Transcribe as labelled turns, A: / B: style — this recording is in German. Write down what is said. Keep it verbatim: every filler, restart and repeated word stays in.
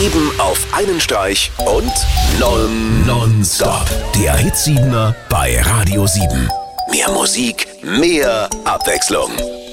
A: Sieben auf einen Streich und non, nonstop. Der Hit Siebener bei Radio sieben. Mehr Musik, mehr Abwechslung.